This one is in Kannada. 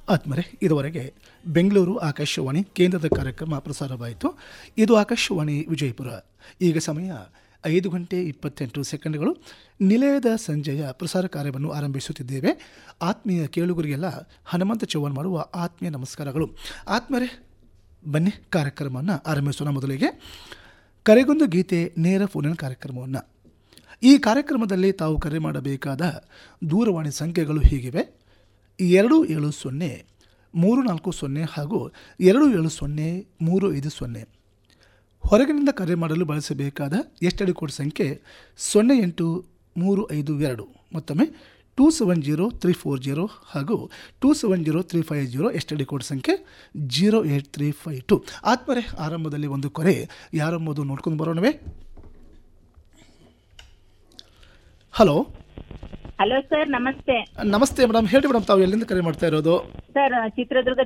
ಆತ್ಮರೆ ಇದುವರೆಗೆ ಬೆಂಗಳೂರು ಆಕಾಶವಾಣಿ ಕೇಂದ್ರದ ಕಾರ್ಯಕ್ರಮ ಪ್ರಸಾರವಾಯಿತು. ಇದು ಆಕಾಶವಾಣಿ ವಿಜಯಪುರ. ಈಗ ಸಮಯ 5:28 ನಿಲಯದ ಸಂಜೆಯ ಪ್ರಸಾರ ಕಾರ್ಯವನ್ನು ಆರಂಭಿಸುತ್ತಿದ್ದೇವೆ. ಆತ್ಮೀಯ ಕೇಳುಗರಿಗೆಲ್ಲ ಹನುಮಂತ ಚೌಹಾಣ್ ಮಾಡುವ ಆತ್ಮೀಯ ನಮಸ್ಕಾರಗಳು. ಆತ್ಮರೆ ಬನ್ನಿ ಕಾರ್ಯಕ್ರಮವನ್ನು ಆರಂಭಿಸೋಣ. ಮೊದಲಿಗೆ ಕರೆಗೊಂದು ಗೀತೆ ನೇರ ಫೋನಿನ ಕಾರ್ಯಕ್ರಮವನ್ನು. ಈ ಕಾರ್ಯಕ್ರಮದಲ್ಲಿ ತಾವು ಕರೆ ಮಾಡಬೇಕಾದ ದೂರವಾಣಿ ಸಂಖ್ಯೆಗಳು ಹೀಗಿವೆ: 270-340 ಹಾಗೂ 270-350. ಹೊರಗಿನಿಂದ ಕರೆ ಮಾಡಲು ಬಳಸಬೇಕಾದ ಎಸ್‌ಟಿಡಿ ಕೋಡ್ ಸಂಖ್ಯೆ 08352. ಮತ್ತೊಮ್ಮೆ 270340 ಹಾಗೂ 270350. ಎಸ್‌ಟಿಡಿ ಕೋಡ್ ಸಂಖ್ಯೆ 08352. ಆತ್ಮರೆ ಆರಂಭದಲ್ಲಿ ಒಂದು ಕರೆ ಯಾರೆಂಬುದು ನೋಡ್ಕೊಂಡು ಬರೋಣವೇ. ಹಲೋ ಹಲೋ ಸರ್, ನಮಸ್ತೆ. ನಮಸ್ತೆ ಮೇಡಮ್, ಹೇಳಿ ಮೇಡಮ್, ತಾವು ಎಲ್ಲಿಂದ ಕರೆ ಮಾಡ್ತಾ ಇರೋದು? ಸರ್, ಚಿತ್ರದುರ್ಗ